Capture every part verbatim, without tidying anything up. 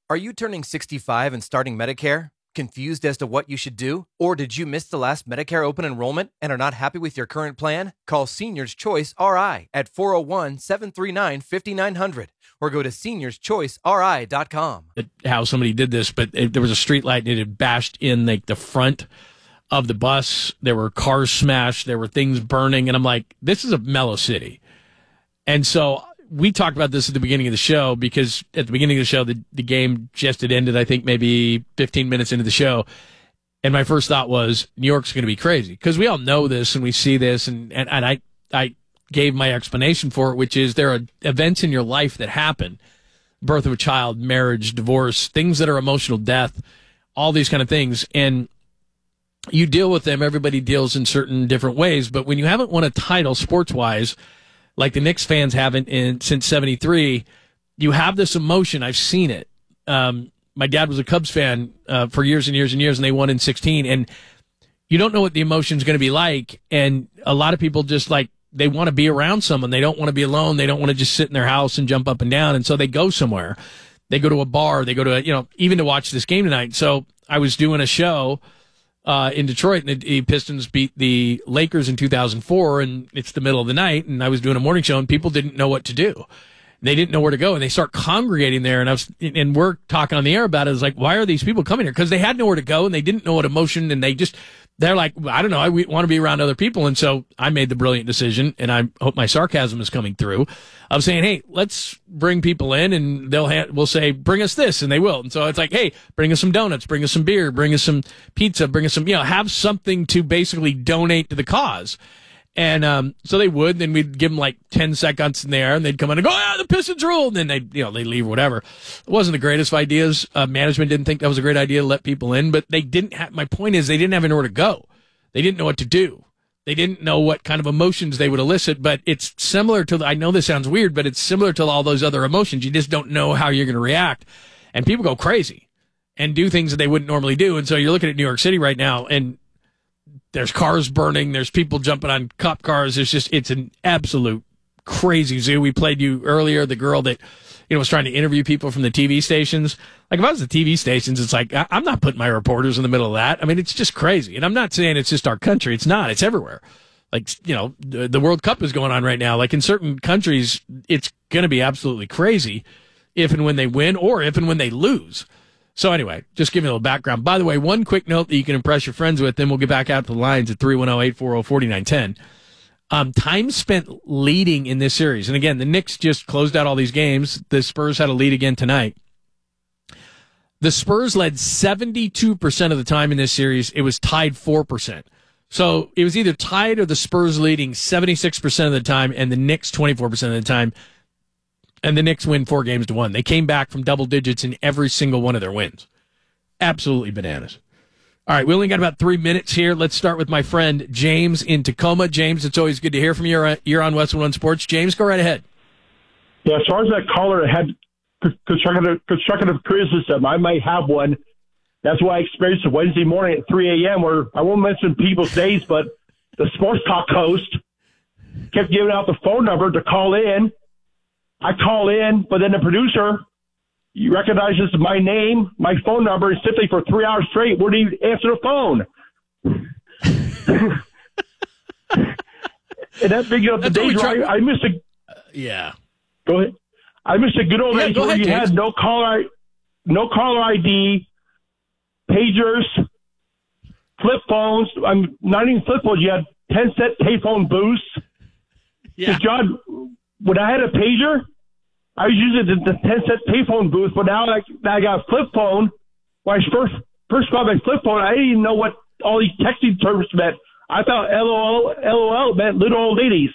Are you turning sixty-five and starting Medicare? Confused as to what you should do? Or did you miss the last Medicare open enrollment and are not happy with your current plan? Call Seniors Choice R I at four oh one, seven three nine, five nine zero zero or go to seniors choice r i dot com. How somebody did this, but it, there was a street light and it had bashed in like the front of the bus. There were cars smashed. There were things burning. And I'm like, this is a mellow city. And so we talked about this at the beginning of the show because at the beginning of the show, the, the game just had ended, I think maybe fifteen minutes into the show. And my first thought was New York's going to be crazy because we all know this and we see this. And, and, and I, I gave my explanation for it, which is there are events in your life that happen, birth of a child, marriage, divorce, things that are emotional death, all these kind of things. And you deal with them. Everybody deals in certain different ways. But when you haven't won a title sports wise, like the Knicks fans haven't in since seventy-three, you have this emotion. I've seen it. Um, my dad was a Cubs fan uh, for years and years and years, and they won in sixteen. And you don't know what the emotion's going to be like. And a lot of people just like, they want to be around someone. They don't want to be alone. They don't want to just sit in their house and jump up and down. And so they go somewhere. They go to a bar. They go to, a, you know, even to watch this game tonight. So I was doing a show Uh, in Detroit, and the Pistons beat the Lakers in two thousand four, and it's the middle of the night, and I was doing a morning show, and people didn't know what to do. They didn't know where to go, and they start congregating there, and I was, and we're talking on the air about it. It's like, why are these people coming here? Because they had nowhere to go, and they didn't know what emotion, and they just, they're like, I don't know, I want to be around other people, and so I made the brilliant decision, and I hope my sarcasm is coming through, of saying, hey, let's bring people in, and they'll ha- we'll say, bring us this, and they will. And so it's like, hey, bring us some donuts, bring us some beer, bring us some pizza, bring us some, you know, have something to basically donate to the cause. And um, so they would, then we'd give them like ten seconds in there, and they'd come in and go, ah, the Pistons rule, and then they, you know, they leave or whatever. It wasn't the greatest of ideas. Uh, management didn't think that was a great idea to let people in, but they didn't have, my point is they didn't have anywhere to go. They didn't know what to do. They didn't know what kind of emotions they would elicit, but it's similar to, I know this sounds weird, but it's similar to all those other emotions. You just don't know how you're going to react. And people go crazy and do things that they wouldn't normally do. And so you're looking at New York City right now, and there's cars burning. There's people jumping on cop cars. It's just, it's an absolute crazy zoo. We played you earlier, the girl that, you know, was trying to interview people from the T V stations. Like if I was the T V stations, it's like, I, I'm not putting my reporters in the middle of that. I mean, it's just crazy. And I'm not saying it's just our country. It's not. It's everywhere. Like, you know, the, the World Cup is going on right now. Like in certain countries, it's going to be absolutely crazy if and when they win or if and when they lose. So anyway, just give me a little background. By the way, one quick note that you can impress your friends with, then we'll get back out to the lines at three one zero, eight four zero, four nine one zero. Um, time spent leading in this series. And again, the Knicks just closed out all these games. The Spurs had a lead again tonight. The Spurs led seventy-two percent of the time in this series. It was tied four percent. So it was either tied or the Spurs leading seventy-six percent of the time and the Knicks twenty-four percent of the time. And the Knicks win four games to one. They came back from double digits in every single one of their wins. Absolutely bananas. All right, we only got about three minutes here. Let's start with my friend James in Tacoma. James, it's always good to hear from you. You're on Westwood One Sports. James, go right ahead. Yeah, as far as that caller had constructive, constructive criticism, I might have one. That's why I experienced a Wednesday morning at three a.m. where I won't mention people's names, but the sports talk host kept giving out the phone number to call in. I call in, but then the producer he recognizes my name, my phone number, and simply for three hours straight wouldn't even answer the phone. And that brings up the days where I, I missed a. Uh, yeah. Go ahead. I missed a good old yeah, days where ahead, you James. had no caller, no caller I D, pagers, flip phones. I'm not even flip phones. You had ten cent payphone booths. Yeah. John, when I had a pager, I was using the, the ten cent payphone booth, but now I, I got a flip phone. When I first first got my flip phone, I didn't even know what all these texting terms meant. I thought L O L L O L meant little old ladies.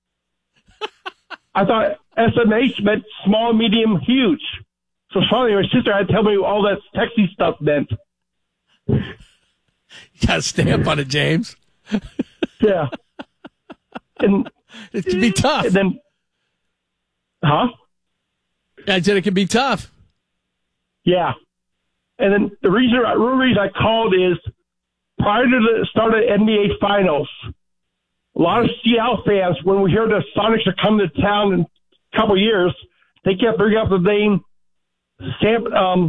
I thought S M H meant small, medium, huge. So finally, my sister had to tell me all that texting stuff meant. You got to stay up on it, James. Yeah. And it can be tough. And then, huh? I said it can be tough. Yeah. And then the reason, the real reason I called is prior to the start of the N B A Finals, a lot of Seattle fans, when we hear the Sonics are coming to town in a couple of years, they kept bringing up the name Sam, um,